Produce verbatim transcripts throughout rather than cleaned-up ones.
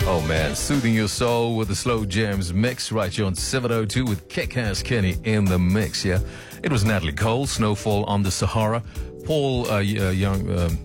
Oh man, soothing your soul with the slow jams mix right here on seven oh two with Kick-Ass Kenny in the mix, yeah. It was Natalie Cole, Snowfall on the Sahara. Paul uh, uh, Young um,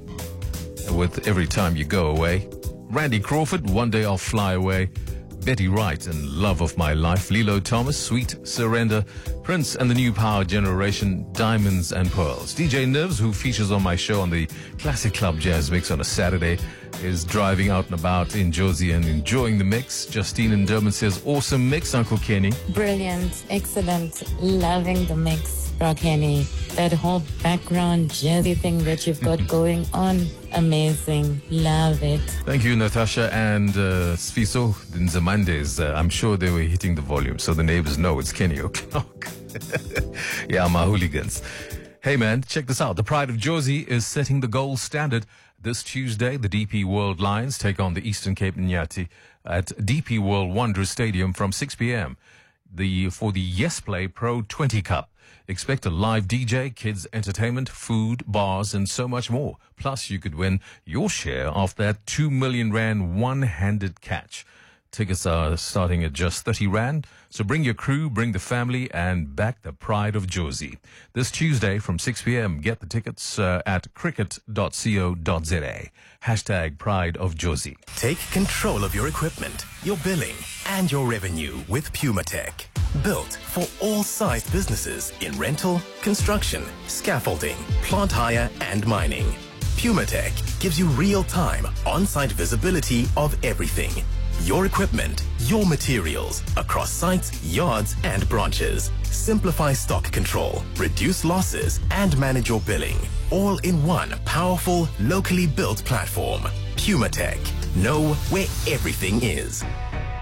with Every Time You Go Away. Randy Crawford, One Day I'll Fly Away. Betty Wright and Love of My Life. Lilo Thomas, Sweet Surrender. Prince and the New Power Generation, Diamonds and Pearls. D J Nivs, who features on my show on the Classic Club Jazz Mix on a Saturday, is driving out and about in Josie and enjoying the mix. Justine and Durban says, awesome mix, Uncle Kenny. Brilliant, excellent, loving the mix, Bro Kenny. That whole background jazzy thing that you've got going on, amazing, love it. Thank you, Natasha and uh, Sfiso Nzamandes. Uh, I'm sure they were hitting the volume so the neighbors know it's Kenny O'Clock. Yeah, my hooligans. Hey man, check this out. The Pride of Josie is setting the gold standard. This Tuesday, the D P World Lions take on the Eastern Cape Nyati at D P World Wanderers Stadium from six p.m. The, for the Yes Play Pro twenty Cup. Expect a live D J, kids entertainment, food, bars, and so much more. Plus, you could win your share of that two million rand one-handed catch. Tickets are starting at just thirty rand. So bring your crew, bring the family, and back the Pride of Josie. This Tuesday from six p.m. Get the tickets uh, at cricket dot co dot za. Hashtag Pride of Josie. Take control of your equipment, your billing, and your revenue with PumaTech. Built for all sized businesses in rental, construction, scaffolding, plant hire, and mining. PumaTech gives you real-time, on-site visibility of everything. Your equipment, your materials, across sites, yards, and branches. Simplify stock control, reduce losses, and manage your billing. All in one powerful, locally built platform. PumaTech. Know where everything is.